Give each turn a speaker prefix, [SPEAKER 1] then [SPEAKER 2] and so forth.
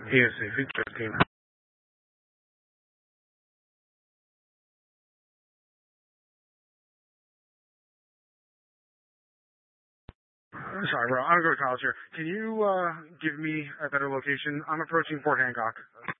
[SPEAKER 1] ESA feature team. Sorry, bro. I'm going to college here. Can you give me a better location? I'm approaching Fort Hancock.